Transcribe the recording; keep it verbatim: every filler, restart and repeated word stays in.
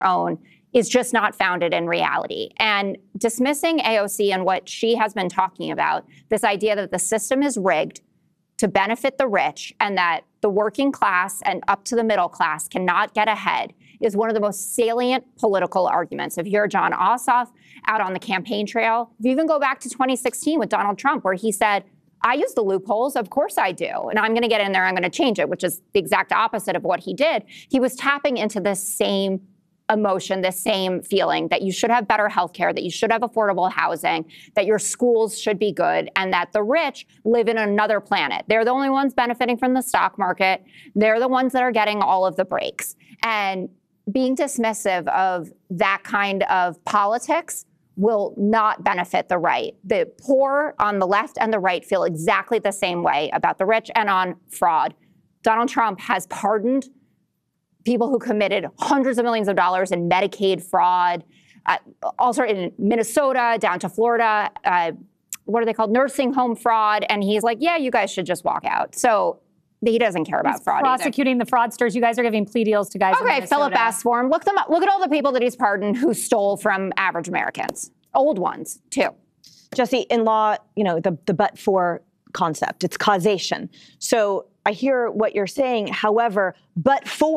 own is just not founded in reality. And dismissing A O C and what she has been talking about, this idea that the system is rigged to benefit the rich and that the working class and up to the middle class cannot get ahead, is one of the most salient political arguments. If you're Jon Ossoff out on the campaign trail, if you even go back to twenty sixteen with Donald Trump, where he said, I use the loopholes, of course I do, and I'm going to get in there, I'm going to change it, which is the exact opposite of what he did. He was tapping into the same emotion, the same feeling that you should have better health care, that you should have affordable housing, that your schools should be good, and that the rich live in another planet. They're the only ones benefiting from the stock market. They're the ones that are getting all of the breaks. And being dismissive of that kind of politics will not benefit the right. The poor on the left and the right feel exactly the same way about the rich and on fraud. Donald Trump has pardoned people who committed hundreds of millions of dollars in Medicaid fraud, uh, also in Minnesota, down to Florida. Uh, what are they called? Nursing home fraud. And he's like, yeah, you guys should just walk out. So he doesn't care about he's fraud prosecuting either. the fraudsters. You guys are giving plea deals to guys in Okay, Minnesota. Philip asked for him. Look them up. Look at all the people that he's pardoned who stole from average Americans. Old ones, too. Jesse, in law, you know, the, the but-for concept, it's causation. So I hear what you're saying. However, but for